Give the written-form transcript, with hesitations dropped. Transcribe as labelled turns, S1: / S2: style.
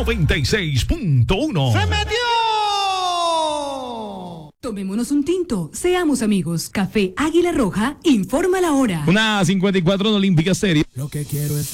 S1: 96.1.
S2: ¡Se metió!
S3: Tomémonos un tinto, seamos amigos. Café Águila Roja, informa la hora.
S1: 1:54 en Olímpica Serie.
S2: Lo que quiero es